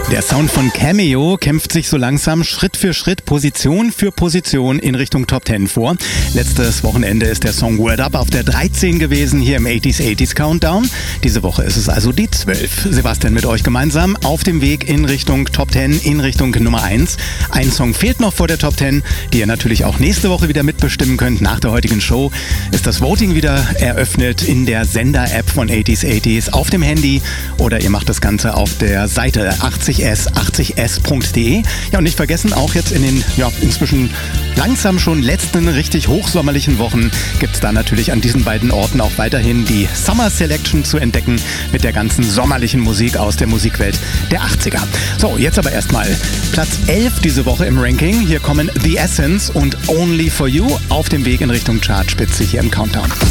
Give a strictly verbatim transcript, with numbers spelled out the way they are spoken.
Der Sound von Cameo kämpft sich so langsam Schritt für Schritt, Position für Position in Richtung Top Ten vor. Letztes Wochenende ist der Song Word Up auf der dreizehn gewesen hier im achtziger achtziger Countdown. Diese Woche ist es also die zwölf. Sebastian mit euch gemeinsam auf dem Weg in Richtung Top Ten, in Richtung Nummer eins. Ein Song fehlt noch vor der Top Ten, die ihr natürlich auch nächste Woche wieder mitbestimmen könnt. Nach der heutigen Show ist das Voting wieder eröffnet in der Sender-App von achtziger achtziger auf dem Handy oder ihr macht das Ganze auf der Seite achtzig s achtzig s punkt de. Ja, und nicht vergessen, auch jetzt in den ja, inzwischen langsam schon letzten richtig hochsommerlichen Wochen gibt es da natürlich an diesen beiden Orten auch weiterhin die Summer Selection zu entdecken mit der ganzen sommerlichen Musik aus der Musikwelt der achtziger. So, jetzt aber erstmal Platz elf diese Woche im Ranking. Hier kommen The Essence und Only For You auf dem Weg in Richtung Chartspitze hier im Countdown.